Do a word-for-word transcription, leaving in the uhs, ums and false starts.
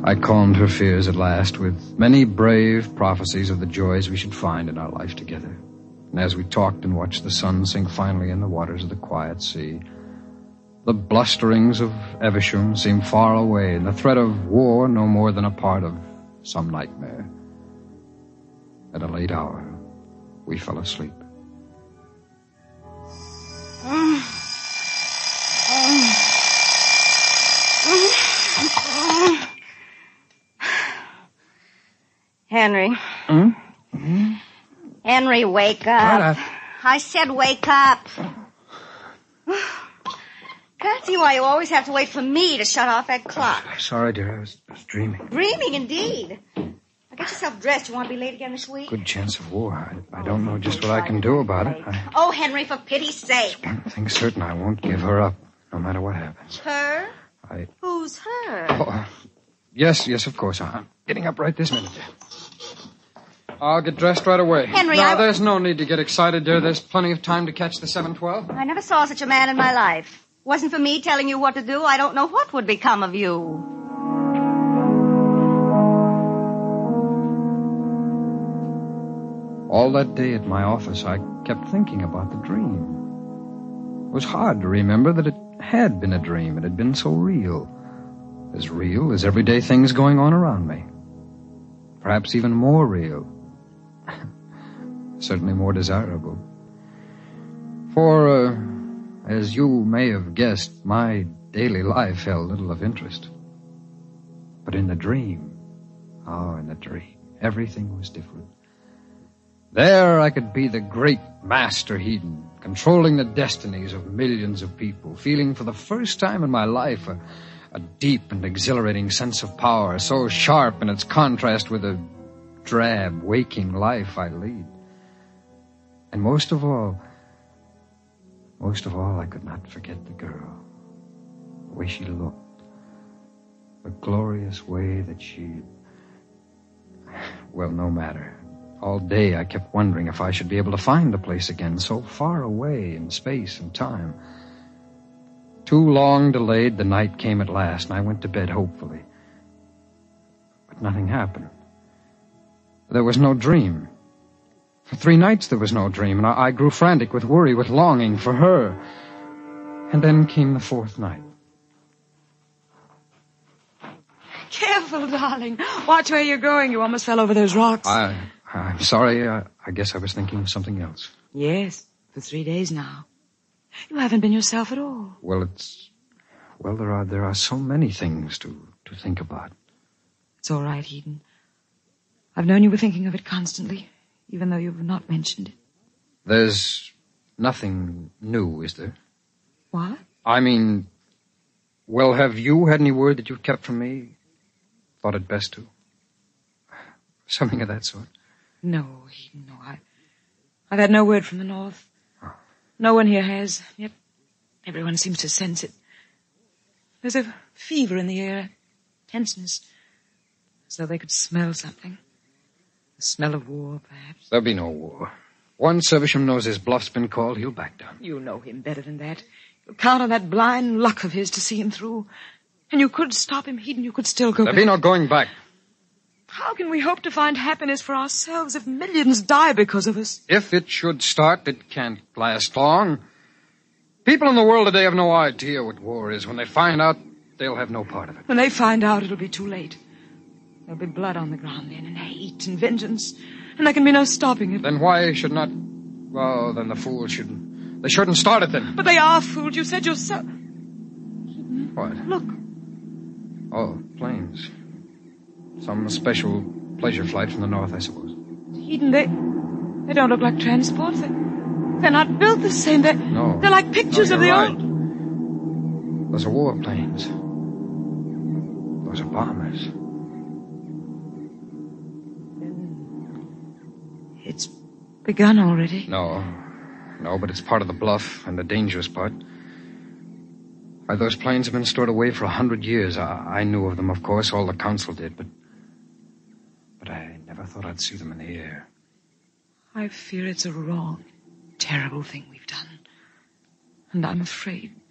I calmed her fears at last with many brave prophecies of the joys we should find in our life together. And as we talked and watched the sun sink finally in the waters of the quiet sea, the blusterings of Evesham seemed far away, and the threat of war no more than a part of some nightmare. At a late hour, we fell asleep. Henry. Hmm? Henry, wake up. What? I said wake up. Can't see why you always have to wait for me to shut off that clock. Sorry, dear. I was, I was dreaming. Dreaming, indeed. Now get yourself dressed. You want to be late again this week? Good chance of war. I, I don't know just what I can do about it. I, Oh, Henry, for pity's sake. one thing's certain, I won't give her up, no matter what happens. Her? I... Who's her? Oh, uh, yes, yes, of course. I'm getting up right this minute. I'll get dressed right away. Henry, no, I... there's no need to get excited, dear. There's plenty of time to catch the seven twelve. I never saw such a man in my life. Wasn't for me telling you what to do, I don't know what would become of you. All that day at my office, I kept thinking about the dream. It was hard to remember that it had been a dream. It had been so real. As real as everyday things going on around me. Perhaps even more real. Certainly more desirable. For, uh, as you may have guessed, my daily life held little of interest. But in the dream, oh, in the dream, everything was different. There I could be the great Master Hedon, controlling the destinies of millions of people, feeling for the first time in my life a, a deep and exhilarating sense of power, so sharp in its contrast with the drab, waking life I lead. And most of all, most of all, I could not forget the girl, the way she looked, the glorious way that she... Well, no matter. All day I kept wondering if I should be able to find the place again, so far away in space and time. Too long delayed, the night came at last, and I went to bed hopefully. But nothing happened. There was no dream. For three nights there was no dream, and I, I grew frantic with worry, with longing for her. And then came the fourth night. Careful, darling. Watch where you're going. You almost fell over those rocks. I, I'm sorry. I, I guess I was thinking of something else. Yes, for three days now. You haven't been yourself at all. Well, it's... Well, there are there are so many things to, to think about. It's all right, Hedon. I've known you were thinking of it constantly, even though you've not mentioned it. There's nothing new, is there? What? I mean, well, have you had any word that you've kept from me? Thought it best to? Something of that sort? No, Hedon, no. I, I've had no word from the North. Oh. No one here has. Yet everyone seems to sense it. There's a fever in the air, tenseness, as though they could smell something. The smell of war, perhaps. There'll be no war. Once Evesham knows his bluff's been called, he'll back down. You know him better than that. You'll count on that blind luck of his to see him through. And you could stop him, Hedon. You could still go There'll back. be no going back. How can we hope to find happiness for ourselves if millions die because of us? If it should start, it can't last long. People in the world today have no idea what war is. When they find out, they'll have no part of it. When they find out, it'll be too late. There'll be blood on the ground then, and hate and vengeance. And there can be no stopping it. Then why should not... Well, then the fools shouldn't... They shouldn't start it then. But they are fooled. You said yourself... What? Look. Oh, planes. Some special pleasure flight from the north, I suppose. Hedon, they... They don't look like transports. They, they're not built the same. They're, No. They're like pictures No, of the you're right. old... Those are warplanes. Those are bombers. It's begun already. No. No, but it's part of the bluff and the dangerous part. Why, those planes have been stored away for a hundred years. I, I knew of them, of course. All the council did, but... But I never thought I'd see them in the air. I fear it's a wrong, terrible thing we've done. And I'm afraid